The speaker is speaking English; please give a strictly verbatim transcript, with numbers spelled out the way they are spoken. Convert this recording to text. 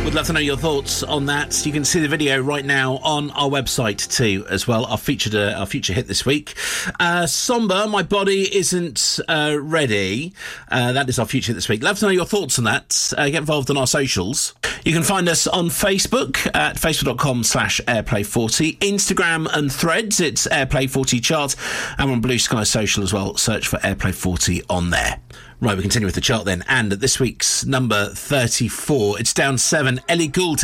Would love to know your thoughts on that. You can see the video right now on our website too, as well. Our featured, uh, our feature hit this week. Uh, Somber, My Body Isn't uh, Ready. Uh, that is our feature this week. Love to know your thoughts on that. Uh, get involved on our socials. You can find us on Facebook at facebook.com slash airplay40. Instagram and Threads, it's airplay forty chart. And on Blue Sky Social as well. Search for airplay forty on there. Right, we continue with the chart then. And at this week's number thirty-four, it's down seven. Ellie Gould.